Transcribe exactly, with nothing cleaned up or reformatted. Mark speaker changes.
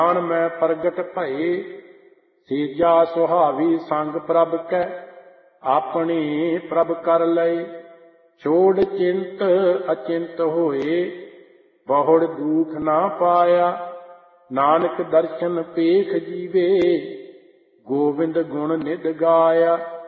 Speaker 1: ਜਾਣ ਮੈਂ ਪ੍ਰਗਟ ਭਏ, ਸੀਜਾ ਸੁਹਾਵੀ ਸੰਗ ਪ੍ਰਭ ਕੈ, ਆਪਣੀ ਪ੍ਰਭ ਕਰ ਲਏ। ਛੋੜ ਚਿੰਤ ਅਚਿੰਤ ਹੋਏ, ਬਹੁੜ ਦੁਖ ਨਾ ਪਾਇਆ। ਨਾਨਕ ਦਰਸ਼ਨ ਪੇਖ ਜੀਵੇ, ਗੋਬਿੰਦ ਗੁਣ ਨਿਤ ਗਾਇਆ।